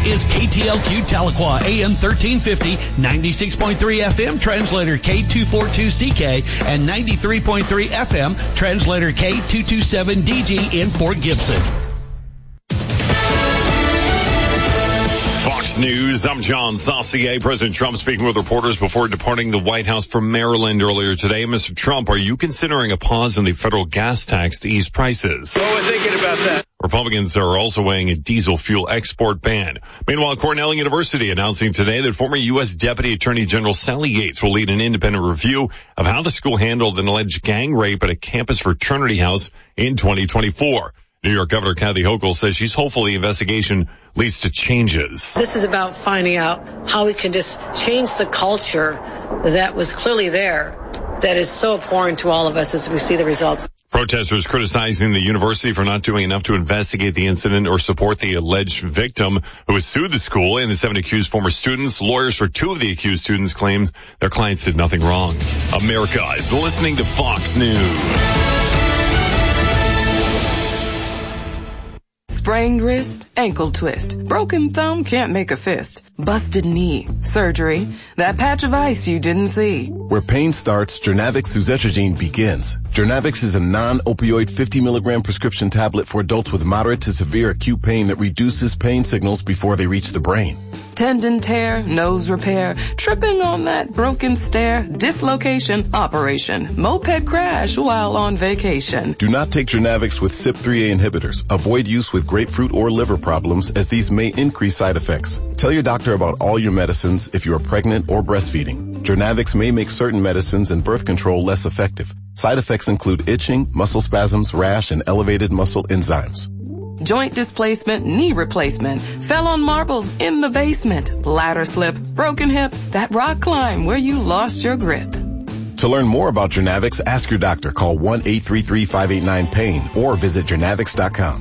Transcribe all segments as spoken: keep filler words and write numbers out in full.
is K T L Q Tahlequah, A M thirteen fifty, ninety-six point three F M, translator K two forty-two C K, and ninety-three point three F M, translator K two twenty-seven D G in Fort Gibson. Fox News, I'm John Saucier. President Trump speaking with reporters before departing the White House for Maryland earlier today. Mister Trump, are you considering a pause in the federal gas tax to ease prices? Oh, we're thinking about that. Republicans are also weighing a diesel fuel export ban. Meanwhile, Cornell University announcing today that former U S Deputy Attorney General Sally Yates will lead an independent review of how the school handled an alleged gang rape at a campus fraternity house in twenty twenty-four. New York Governor Kathy Hochul says she's hopeful the investigation leads to changes. This is about finding out how we can just change the culture that was clearly there, that is so abhorrent to all of us as we see the results. Protesters criticizing the university for not doing enough to investigate the incident or support the alleged victim who has sued the school and the seven accused former students. Lawyers for two of the accused students claimed their clients did nothing wrong. America is listening to Fox News. Sprained wrist, ankle twist, broken thumb, can't make a fist, busted knee, surgery, that patch of ice you didn't see. Where pain starts, Jernavix suzetrigine begins. Jernavix is a non-opioid fifty milligram prescription tablet for adults with moderate to severe acute pain that reduces pain signals before they reach the brain. Tendon tear, nose repair, tripping on that broken stair, dislocation, operation, moped crash while on vacation. Do not take Jernavix with C Y P three A inhibitors. Avoid use with grapefruit or liver problems as these may increase side effects. Tell your doctor about all your medicines if you are pregnant or breastfeeding. Jernavix may make certain medicines and birth control less effective. Side effects include itching, muscle spasms, rash, and elevated muscle enzymes. Joint displacement, knee replacement, fell on marbles in the basement, ladder slip, broken hip, that rock climb where you lost your grip. To learn more about Jernavix, ask your doctor. Call one eight three three, five eight nine, pain or visit jernavix dot com.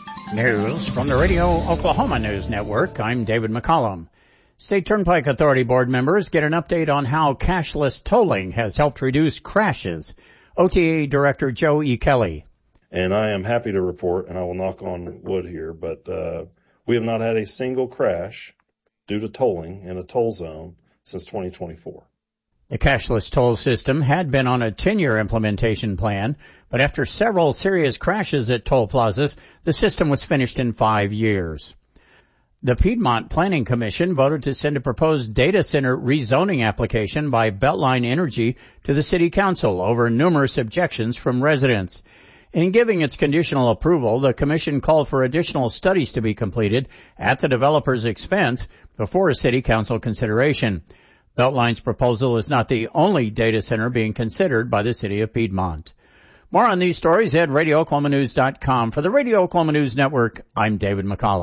News from the Radio Oklahoma News Network. I'm David McCollum. State Turnpike Authority board members get an update on how cashless tolling has helped reduce crashes. O T A Director Joe E. Kelly. And I am happy to report, and I will knock on wood here, but uh, we have not had a single crash due to tolling in a toll zone since twenty twenty-four. The cashless toll system had been on a ten-year implementation plan, but after several serious crashes at toll plazas, the system was finished in five years. The Piedmont Planning Commission voted to send a proposed data center rezoning application by Beltline Energy to the City Council over numerous objections from residents. In giving its conditional approval, the commission called for additional studies to be completed at the developer's expense before a city council consideration. Beltline's proposal is not the only data center being considered by the city of Piedmont. More on these stories at radio oklahoma news dot com. For the Radio Oklahoma News Network, I'm David McCollum.